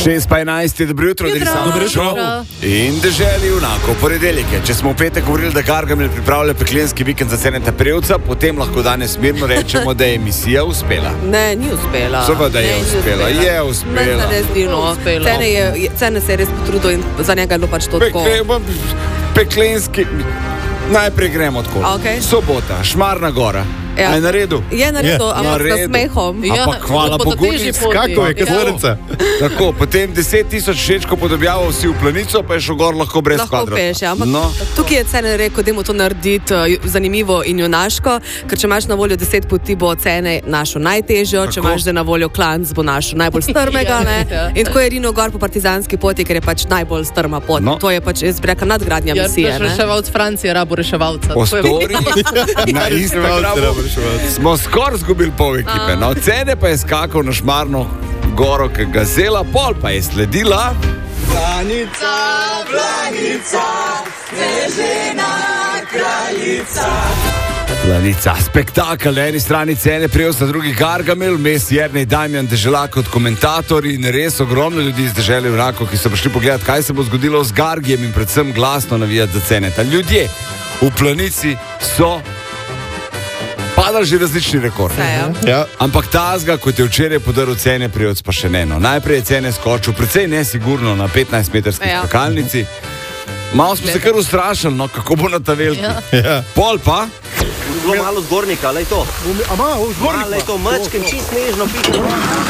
6:11, dobro jutro, Dobro jutro. In deželi junako, ponedeljek je. Če smo v petek govorili, da Gargamel pripravlja peklenski vikend za Ceneta Prevca, potem lahko danes mirno rečemo, da je misija uspela. Ne, ni uspela. Seveda je uspela, je uspela. Meni se ne zdi, no. Cene se je res potrudil in za njega je bilo pač to tako. Peklenski, najprej gremo tako. Okay. Sobota, Šmarna gora. Ja. A je na redu? Je na redu, ampak s smehom. Ampak hvala Bogu, kako je, katolica. Tako, potem 10,000 všečkov podobjavo vsi v Planico, pa je šel gor lahko brez kvadra. Lahko peš, ja. Ampak tukaj je Cene rekel, da mu to narediti zanimivo in junaško, ker če imaš na voljo 10 poti, bo Cene našel najtežjo, če imaš na voljo klanc, bo našel najbolj strmega, ne? In tako je rinil gor po partizanski poti, ker je pač najbolj strma pot. To je pač, jaz bi rekel, nadgradnja misije, ne? Reševalc Francije, rabo reševalca. Po storiji na Instagramu smo skoraj zgubili pol ekipe. No, Cene pa je skakal na Šmarno goro, ki ga zela, pol pa je sledila Planica, Planica, snežena kraljica. Planica, spektakel, na eni strani Cene Prevca, na drugi Gargamel, vmes Jernej Damjan Deželak kot komentator in res ogromno ljudi iz dežele junakov, ki so prišli pogledati, kaj se bo zgodilo z Gargijem in predvsem glasno navijati za Ceneta. Ljudje v Planici so padali že različni rekordi. Ja. Ampak tazga, kot je včeraj podaril Cene Prevc, pa še ne. No. Najprej je Cene skočil, precej nesigurno na 15-metrski skakalnici. Malo smo se kar ustrašili, no, kako bo na ta veliki. Ja. Pol pa Bilo malo zgornika, lej to. Malo zgornika. Lej to, mečkem, čist nežno pito.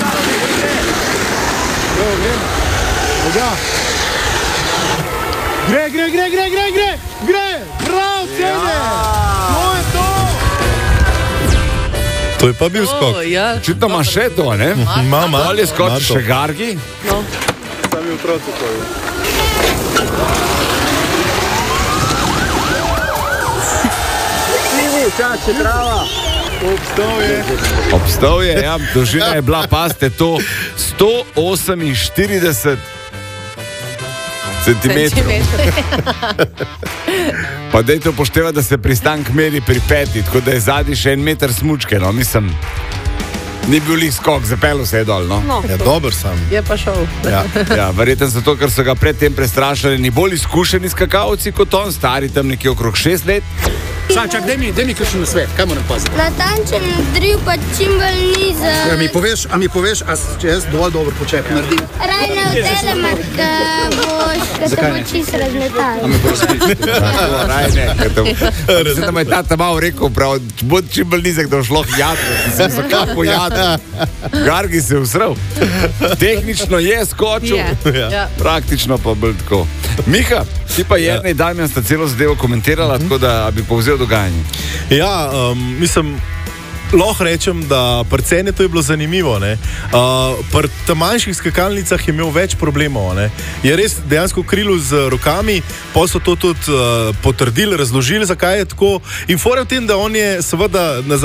Gre! Prav, Cene! To je to! To je pa bil skok. očitno ima še to, ne? Mama. Ali je skočil še Gargi? No. Sami otroci to je. Čače, trava. Obstal je, ja, dolžina je bila, paste, to 148 centimetrov. Pa dajte upoštevati, da se pristank meri pri 5, tako da je zadnji še 1 meter smučke, no, mislim, ni bil lih skok, zapeljal se je dol, no. Ja, dober sam. Je pa šel. Ja, verjetno zato, ker so ga predtem prestrašali ni bolj izkušeni skakalci kot on, stari tam nekje okrog 6 let. Čak, daj mi kakšen nasvet, kaj moram paziti? Natančen driv, pa čim bolj nizek. A mi poveš, če jaz dovolj dobro počep naredim? Raj ne v telemark, ka se bo čist razmetal. Raj ne, mislim, da me je tata malo rekel prav, bo čim bolj nizek, da bo šlo jadro, sem se kako jadro. Gargi se je usral. Tehnično je skočil, praktično pa bolj tako. Miha, ti pa Jernej Damjan sta celo zadevo komentirala, tako da bi povzel dogajanje. Ja, mislim, lahko rečem, da pri Cenetu je bilo zanimivo. Pri tem manjših skakalnicah je imel več problemov. Ne? Je res dejansko krilo z rokami, pa so to tudi potrdili, razložili, zakaj je tako. In fora v tem, da on je seveda